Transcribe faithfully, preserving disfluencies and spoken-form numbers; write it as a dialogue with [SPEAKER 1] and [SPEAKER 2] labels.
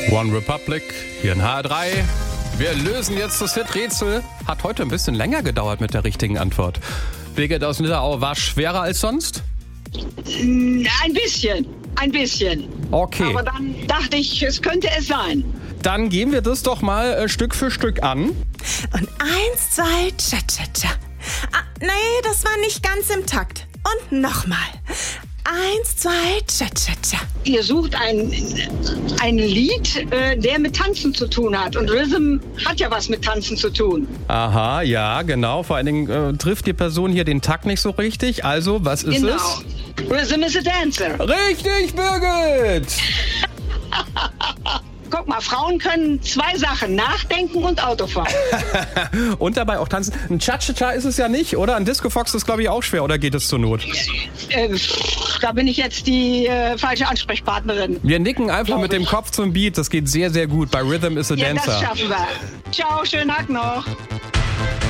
[SPEAKER 1] One Republic, hier in H R drei. Wir lösen jetzt das Hit-Rätsel. Hat heute ein bisschen länger gedauert mit der richtigen Antwort. Birgit aus Nidderau, war schwerer als sonst?
[SPEAKER 2] Ein bisschen, ein bisschen.
[SPEAKER 1] Okay.
[SPEAKER 2] Aber dann dachte ich, es könnte es sein.
[SPEAKER 1] Dann gehen wir das doch mal äh, Stück für Stück an.
[SPEAKER 3] Und eins, zwei, tcha, tcha, tcha. Ah, nee, das war nicht ganz im Takt. Und nochmal. Eins, zwei, tcha, tcha, tcha.
[SPEAKER 2] Ihr sucht ein, ein Lied, äh, der mit Tanzen zu tun hat. Und Rhythm hat ja was mit Tanzen zu tun.
[SPEAKER 1] Aha, ja, genau. Vor allen Dingen äh, trifft die Person hier den Takt nicht so richtig. Also, was ist
[SPEAKER 2] Genau.
[SPEAKER 1] es?
[SPEAKER 2] Rhythm is a dancer.
[SPEAKER 1] Richtig, Birgit!
[SPEAKER 2] Guck mal, Frauen können zwei Sachen, nachdenken und Autofahren.
[SPEAKER 1] Und dabei auch tanzen. Ein Cha-Cha-Cha ist es ja nicht, oder? Ein Disco-Fox ist, glaube ich, auch schwer. Oder geht es zur Not?
[SPEAKER 2] äh, da bin ich jetzt die äh, falsche Ansprechpartnerin.
[SPEAKER 1] Wir nicken einfach
[SPEAKER 2] Glaub
[SPEAKER 1] mit dem
[SPEAKER 2] ich.
[SPEAKER 1] Kopf zum Beat. Das geht sehr, sehr gut. Bei Rhythm is a
[SPEAKER 2] Ja,
[SPEAKER 1] Dancer.
[SPEAKER 2] das schaffen wir. Ciao, schönen Tag noch.